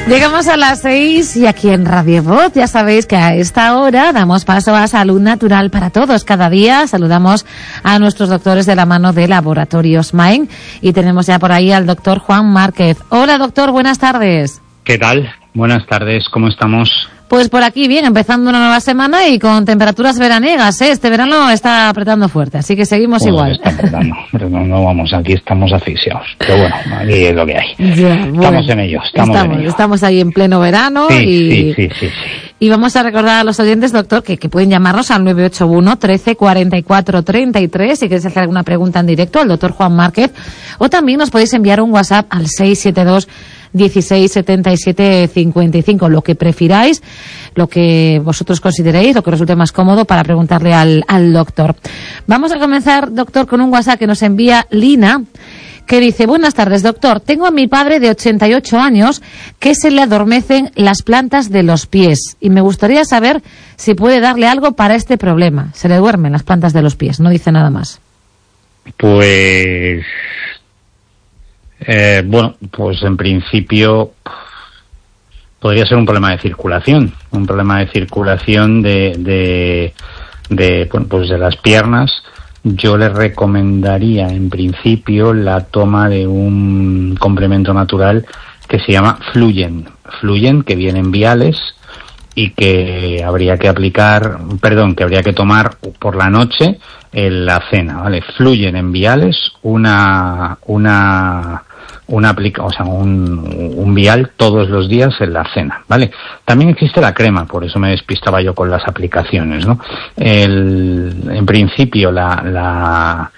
Llegamos a las 6 y aquí en Radio Voz ya sabéis que a esta hora damos paso a Salud Natural para Todos. Cada día saludamos a nuestros doctores de la mano de Laboratorios Maen y tenemos ya por ahí al doctor Juan Márquez. Hola doctor, buenas tardes. ¿Qué tal? Buenas tardes, ¿cómo estamos? Pues por aquí bien, empezando una nueva semana y con temperaturas veraniegas, ¿eh? Este verano está apretando fuerte, así que seguimos igual. Está apretando, pero no vamos, aquí estamos asfixiados. Pero bueno, aquí es lo que hay. Ya, bueno, estamos en ello, estamos ahí en pleno verano. Sí. Y vamos a recordar a los oyentes, doctor, que pueden llamarnos al 981 13 44 33 si queréis hacer alguna pregunta en directo al doctor Juan Márquez, o también nos podéis enviar un WhatsApp al 672 16 77 55, lo que prefiráis, lo que vosotros consideréis, lo que resulte más cómodo para preguntarle al doctor. Vamos a comenzar, doctor, con un WhatsApp que nos envía Lina, que dice: buenas tardes, doctor, tengo a mi padre de 88 años que se le adormecen las plantas de los pies y me gustaría saber si puede darle algo para este problema. Se le duermen las plantas de los pies, no dice nada más. Pues bueno, pues en principio podría ser un problema de circulación, de las piernas. Yo le recomendaría en principio la toma de un complemento natural que se llama Fluyen, que viene en viales y que habría que tomar por la noche en la cena, ¿vale? Fluyen en viales, un vial todos los días en la cena, ¿vale? También existe la crema, por eso me despistaba yo con las aplicaciones, ¿no? En principio la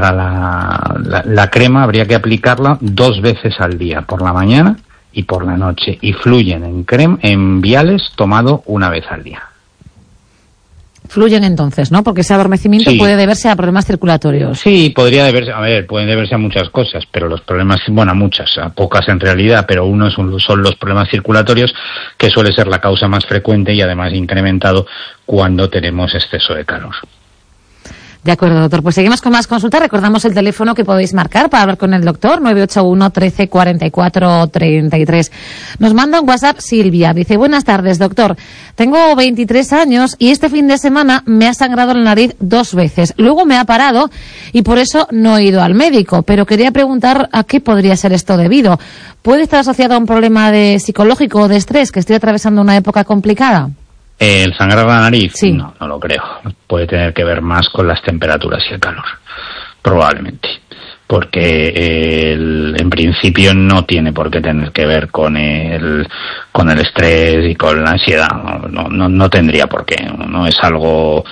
crema habría que aplicarla 2 veces al día, por la mañana y por la noche, y Fluyen en viales tomado 1 vez al día. Fluyen entonces, ¿no? Porque ese adormecimiento puede deberse a problemas circulatorios. Sí, podría deberse, pueden deberse a muchas cosas, pero los problemas, a pocas en realidad, pero son los problemas circulatorios, que suele ser la causa más frecuente y además incrementado cuando tenemos exceso de calor. De acuerdo, doctor. Pues seguimos con más consultas. Recordamos el teléfono que podéis marcar para hablar con el doctor, 981 13 44 33. Nos manda un WhatsApp Silvia. Dice: buenas tardes, doctor. Tengo 23 años y este fin de semana me ha sangrado la nariz 2 veces. Luego me ha parado y por eso no he ido al médico. Pero quería preguntar a qué podría ser esto debido. ¿Puede estar asociado a un problema psicológico o de estrés, que estoy atravesando una época complicada? ¿El sangrar la nariz? Sí. No lo creo. Puede tener que ver más con las temperaturas y el calor, probablemente. Porque en principio no tiene por qué tener que ver con el estrés y con la ansiedad. No tendría por qué. No es algo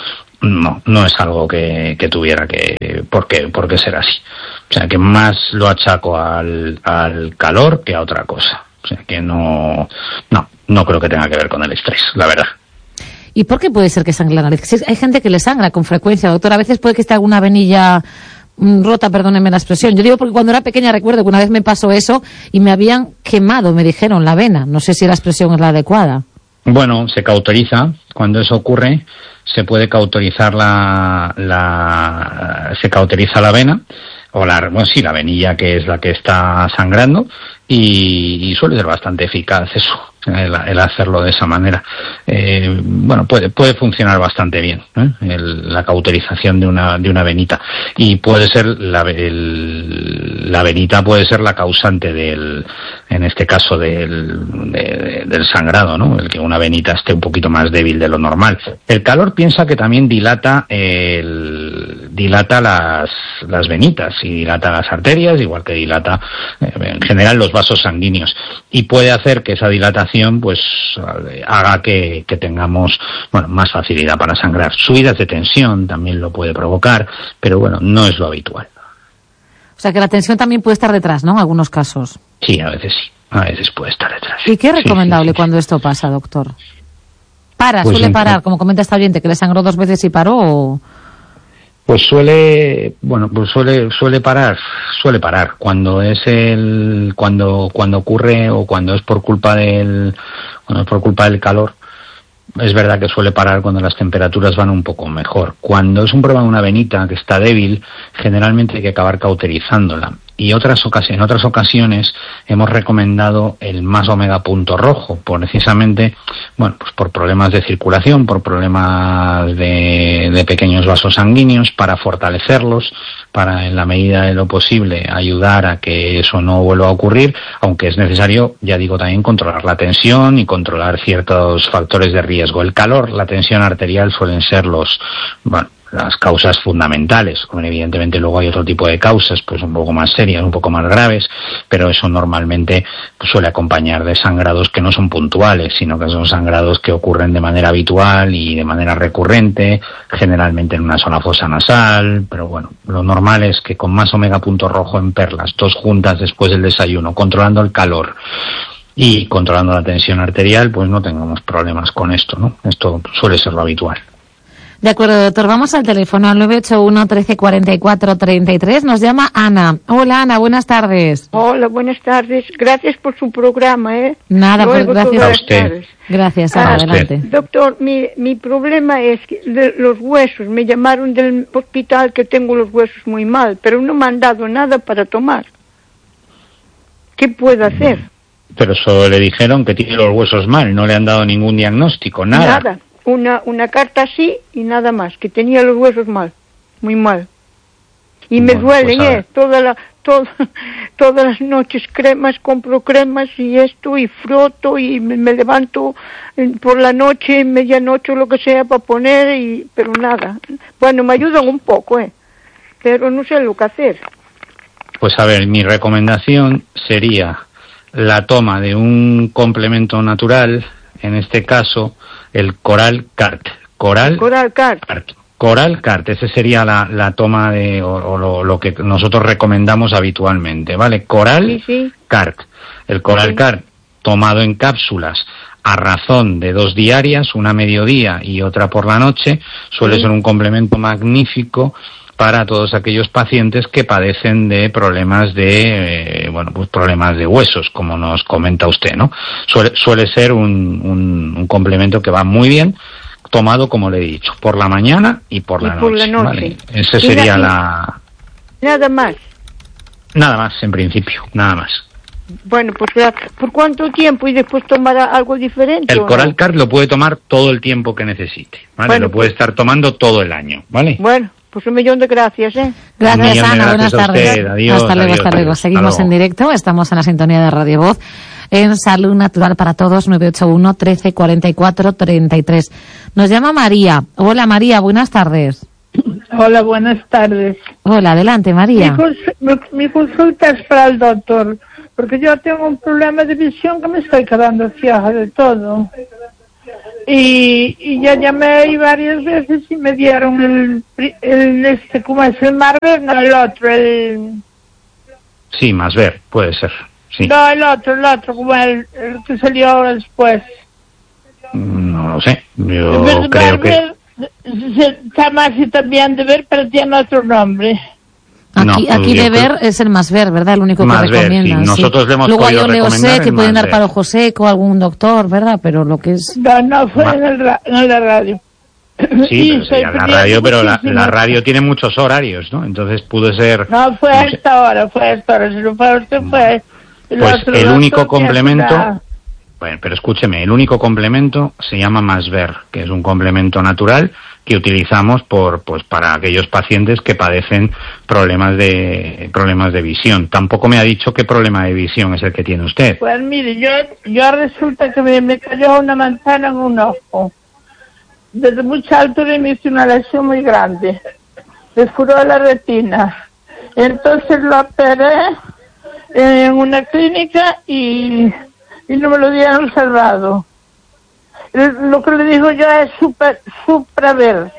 que tuviera por qué ser así. O sea, que más lo achaco al calor que a otra cosa. O sea, que no creo que tenga que ver con el estrés, la verdad. ¿Y por qué puede ser que sangre la nariz? Hay gente que le sangra con frecuencia, doctor. A veces puede que esté alguna venilla rota, perdónenme la expresión. Yo digo porque cuando era pequeña recuerdo que una vez me pasó eso y me habían quemado, me dijeron, la vena. No sé si la expresión es la adecuada. Bueno, se cauteriza. Cuando eso ocurre, se puede cauterizar se cauteriza la vena, o la venilla, que es la que está sangrando, y suele ser bastante eficaz eso, el hacerlo de esa manera. Puede funcionar bastante bien, la cauterización de una venita, y puede ser la venita puede ser la causante en este caso del sangrado, ¿no? El que una venita esté un poquito más débil de lo normal. El calor, piensa que también dilata las venitas y dilata las arterias, igual que dilata en general los vasos sanguíneos, y puede hacer que esa dilatación pues haga que tengamos más facilidad para sangrar. Subidas de tensión también lo puede provocar, pero no es lo habitual. O sea que la tensión también puede estar detrás, ¿no? En algunos casos. Sí, a veces sí. A veces puede estar detrás. ¿Y qué es recomendable cuando esto pasa, doctor? ¿Suele parar, como comenta esta oyente, que le sangró 2 veces y paró, o...? Pues suele parar cuando ocurre, o cuando es por culpa del calor. Es verdad que suele parar cuando las temperaturas van un poco mejor. Cuando es un problema de una venita que está débil, generalmente hay que acabar cauterizándola. y en otras ocasiones hemos recomendado el Más Omega Punto Rojo, precisamente, bueno, pues por problemas de circulación, por problemas de pequeños vasos sanguíneos, para fortalecerlos, para en la medida de lo posible ayudar a que eso no vuelva a ocurrir, aunque es necesario, ya digo, también controlar la tensión y controlar ciertos factores de riesgo. El calor, la tensión arterial suelen ser las causas fundamentales. Evidentemente luego hay otro tipo de causas, pues un poco más serias, un poco más graves, pero eso normalmente suele acompañar de sangrados que no son puntuales, sino que son sangrados que ocurren de manera habitual y de manera recurrente, generalmente en una sola fosa nasal, pero bueno, lo normal es que con Más Omega Punto Rojo en perlas, 2 juntas después del desayuno, controlando el calor y controlando la tensión arterial, pues no tengamos problemas con esto, ¿no? Esto suele ser lo habitual. De acuerdo, doctor. Vamos al teléfono, al 981 13 44 33. Nos llama Ana. Hola, Ana, buenas tardes. Hola, buenas tardes. Gracias por su programa, ¿eh? Nada, pues gracias a usted. Gracias, Ana, adelante. Doctor, mi problema es que los huesos, me llamaron del hospital que tengo los huesos muy mal, pero no me han dado nada para tomar. ¿Qué puedo hacer? Pero solo le dijeron que tiene los huesos mal, no le han dado ningún diagnóstico, nada. Nada. Una carta así y nada más, que tenía los huesos mal, muy mal. Y me duelen, pues todas las noches compro cremas y esto, y froto, y me levanto por la noche, medianoche, lo que sea, para poner, pero nada. Bueno, me ayudan un poco, pero no sé lo que hacer. Pues a ver, mi recomendación sería la toma de un complemento natural, en este caso el Coral Cart. Coral Cart, esa sería la toma de lo que nosotros recomendamos habitualmente, ¿vale? Coral Cart. El Coral Cart tomado en cápsulas a razón de 2 diarias, una a mediodía y otra por la noche, suele ser un complemento magnífico para todos aquellos pacientes que padecen de problemas problemas de huesos, como nos comenta usted, ¿no? Suele ser un complemento que va muy bien, tomado, como le he dicho, por la mañana y por la noche. ¿Vale? Ese sería Nada más. Nada más, en principio, nada más. Bueno, pues ¿por cuánto tiempo? Y después tomar algo diferente. El Coral Cart lo puede tomar todo el tiempo que necesite, ¿vale? Bueno, lo puede estar tomando todo el año, ¿vale? Bueno. Pues 1.000.000 de gracias, Gracias, Ana. Buenas tardes. Adiós, hasta luego. Seguimos en directo. Estamos en la sintonía de Radio Voz en Salud Natural para Todos, 981 13 44 33. Nos llama María. Hola, María. Buenas tardes. Hola, buenas tardes. Hola, adelante, María. Mi consulta es para el doctor, porque yo tengo un problema de visión que me estoy quedando ciega de todo. Y ya llamé ahí varias veces y me dieron ¿cómo es? El Marver, no el otro, Sí, Masver, puede ser, sí. No, el otro, como el que salió ahora después. No lo sé, yo creo Marver, que... Está más y también de ver, pero tiene otro nombre. Aquí de ver es el Masver, ¿verdad? El único que recomiendan. Sí. Nosotros le hemos luego hay podido recomendar que pueden dar para ojo seco, algún doctor, ¿verdad? Pero lo que es... No fue en la radio. Sí, la radio, pero la radio tiene muchos horarios, ¿no? Entonces pudo ser... No, fue a esta hora. Si no fue usted, fue... Pues el único complemento... Bueno, pero escúcheme, el único complemento se llama Masver, que es un complemento natural que utilizamos para aquellos pacientes que padecen problemas de visión. Tampoco me ha dicho qué problema de visión es el que tiene usted. Pues mire, yo resulta que me cayó una manzana en un ojo. Desde mucha altura me hice una lesión muy grande. Me furó la retina. Entonces lo operé en una clínica y no me lo dieron salvado. Lo que le digo yo es Supraver.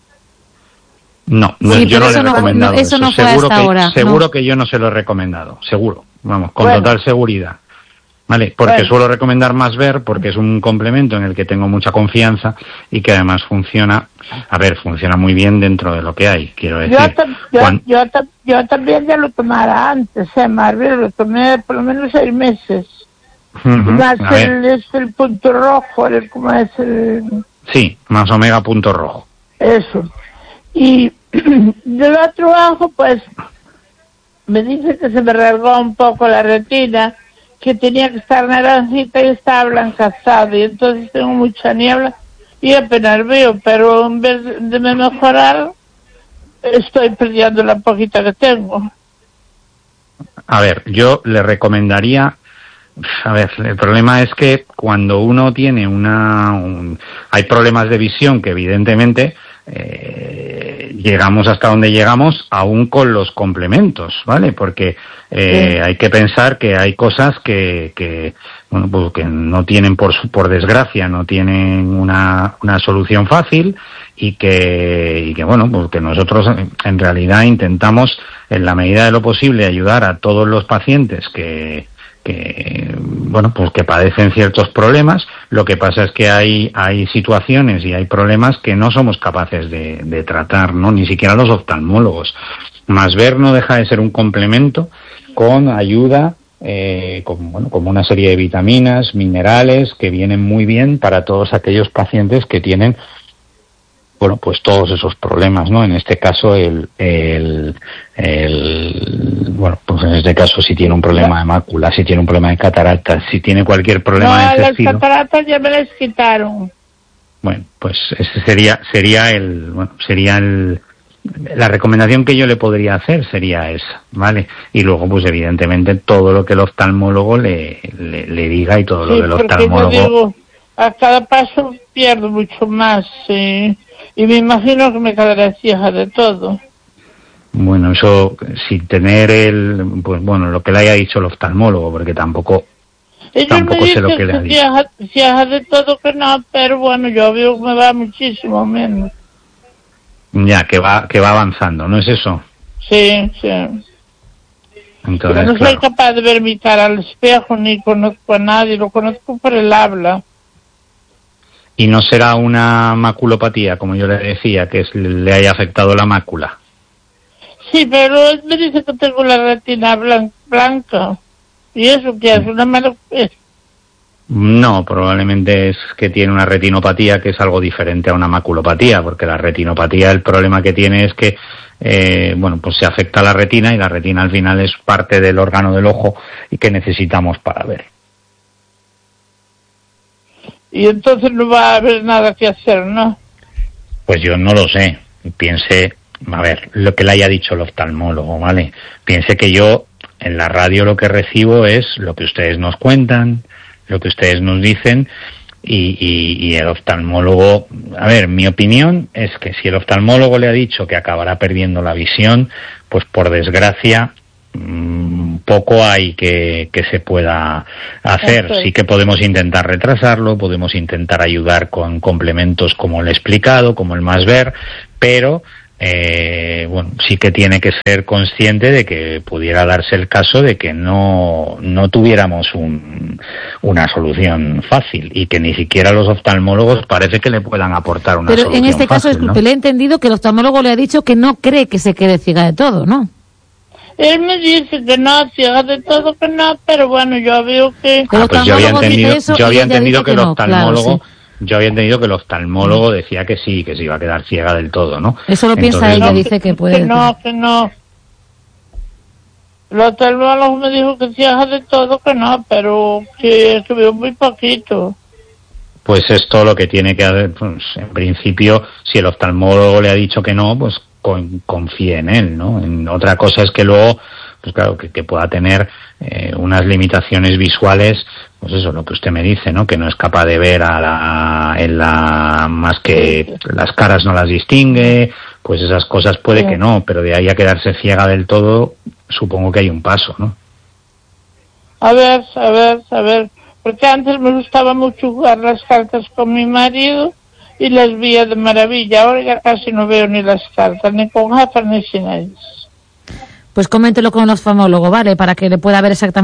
No, yo no le he recomendado eso. No fue seguro hasta ahora. Seguro que yo no se lo he recomendado, seguro. Vamos, con total seguridad. Vale, porque suelo recomendar Masver porque es un complemento en el que tengo mucha confianza y que además funciona muy bien dentro de lo que hay, quiero decir. Yo también ya lo tomara antes, Masver lo tomé por lo menos 6 meses. Más el punto rojo, ¿cómo es? Sí, Más Omega Punto Rojo. Eso. Y del otro ojo, pues, me dice que se me rasgó un poco la retina, que tenía que estar naranjita y estaba blancazada, y entonces tengo mucha niebla y apenas veo, pero en vez de mejorar, estoy perdiendo la poquita que tengo. A ver, yo le recomendaría... A ver, el problema es que cuando uno tiene hay problemas de visión que evidentemente llegamos hasta donde llegamos aún con los complementos, ¿vale? Porque hay que pensar que hay cosas que bueno, pues que no tienen, por desgracia, no tienen una solución fácil y que bueno, pues que nosotros en realidad intentamos en la medida de lo posible ayudar a todos los pacientes que bueno, pues que padecen ciertos problemas. Lo que pasa es que hay situaciones y hay problemas que no somos capaces de tratar, ¿no? Ni siquiera los oftalmólogos. Masver no deja de ser un complemento con ayuda, como una serie de vitaminas, minerales que vienen muy bien para todos aquellos pacientes que tienen, bueno, pues todos esos problemas, ¿no? En este caso, bueno, pues en este caso si tiene un problema de mácula, si tiene un problema de cataratas, si tiene cualquier problema de ese estilo. Las cataratas ya me las quitaron. Bueno, pues ese sería la recomendación que yo le podría hacer sería esa, ¿vale? Y luego, pues evidentemente todo lo que el oftalmólogo le diga y todo lo que el oftalmólogo... Yo digo, a cada paso pierdo mucho más, y me imagino que me quedaré ciega de todo. Bueno, eso sin tener pues bueno, lo que le haya dicho el oftalmólogo, porque tampoco sé lo que le ha dicho. Ciega de todo que no, pero bueno, yo veo que me va muchísimo menos. Ya, que va avanzando, ¿no es eso? Sí. Entonces, pero no soy capaz de ver mi cara al espejo, ni conozco a nadie, lo conozco por el habla. ¿Y no será una maculopatía, como yo le decía, que le haya afectado la mácula? Sí, pero él me dice que tengo la retina blanca. ¿Y eso qué es? ¿Una malopatía? No, probablemente es que tiene una retinopatía, que es algo diferente a una maculopatía, porque la retinopatía, el problema que tiene es que bueno, pues se afecta a la retina, y la retina al final es parte del órgano del ojo y que necesitamos para ver. Y entonces no va a haber nada que hacer, ¿no? Pues yo no lo sé. Piense, a ver, lo que le haya dicho el oftalmólogo, ¿vale? Piense que yo en la radio lo que recibo es lo que ustedes nos cuentan, lo que ustedes nos dicen, y el oftalmólogo, a ver, mi opinión es que si el oftalmólogo le ha dicho que acabará perdiendo la visión, pues por desgracia poco hay que se pueda hacer. Sí que podemos intentar retrasarlo, podemos intentar ayudar con complementos como el explicado, como el Masver, pero bueno, sí que tiene que ser consciente de que pudiera darse el caso de que no tuviéramos una solución fácil, y que ni siquiera los oftalmólogos parece que le puedan aportar una solución fácil. Pero en este caso, disculpe, ¿no? Le he entendido que el oftalmólogo le ha dicho que no cree que se quede ciega de todo, ¿no? Él me dice que no, ciega de todo que no, pero bueno, yo veo que... Pues yo había entendido que el oftalmólogo... Claro, sí. Yo había entendido que el oftalmólogo decía que sí, que se iba a quedar ciega del todo, ¿no? Eso lo piensa ella, dice que puede... Que no. El oftalmólogo me dijo que ciega de todo que no, pero que veo muy poquito. Pues esto lo que tiene que hacer, pues, en principio, si el oftalmólogo le ha dicho que no, pues confíe en él, ¿no? Otra cosa es que luego, pues claro, que pueda tener unas limitaciones visuales, pues eso, lo que usted me dice, ¿no? Que no es capaz de ver más que las caras no las distingue, pues esas cosas puede que no, pero de ahí a quedarse ciega del todo, supongo que hay un paso, ¿no? A ver, porque antes me gustaba mucho jugar las cartas con mi marido y las veía de maravilla. Ahora ya casi no veo ni las cartas, ni con gafas ni sin ellas. Pues coméntelo con el oftalmólogo, ¿vale? Para que le pueda ver exactamente